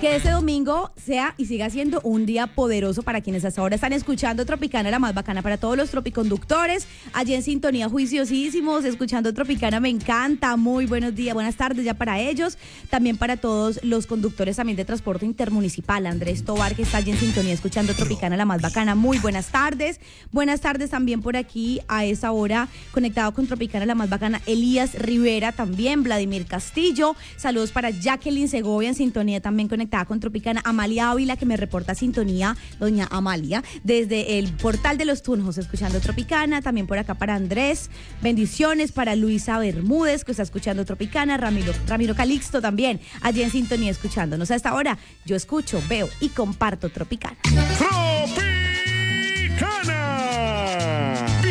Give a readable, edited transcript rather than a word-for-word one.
Que este domingo sea y siga siendo un día poderoso para quienes hasta ahora están escuchando Tropicana, la más bacana para todos los tropiconductores. Allí en sintonía, juiciosísimos, escuchando Tropicana, me encanta. Muy buenos días, buenas tardes ya para ellos. También para todos los conductores también de transporte intermunicipal. Andrés Tobar, que está allí en sintonía, escuchando Tropicana, la más bacana. Muy buenas tardes. Buenas tardes también por aquí a esa hora, conectado con Tropicana, la más bacana. Elías Rivera también, Vladimir Castillo. Saludos para Jacqueline Segovia en sintonía también conectada con Tropicana, Amalia Ávila, que me reporta sintonía, doña Amalia, desde el portal de los Tunjos, escuchando Tropicana. También por acá para Andrés, bendiciones para Luisa Bermúdez, que está escuchando Tropicana. Ramiro Calixto también, allí en sintonía escuchándonos. Hasta ahora yo escucho, veo y comparto Tropicana.